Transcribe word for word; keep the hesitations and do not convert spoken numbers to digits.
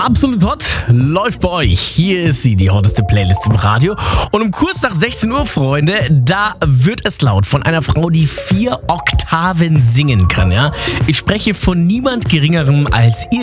Absolut hot läuft bei euch. Hier ist sie, die hotteste Playlist im Radio. Und um kurz nach sechzehn Uhr, Freunde, da wird es laut von einer Frau, die vier Oktaven singen kann. Ja? Ich spreche von niemand Geringerem als ihr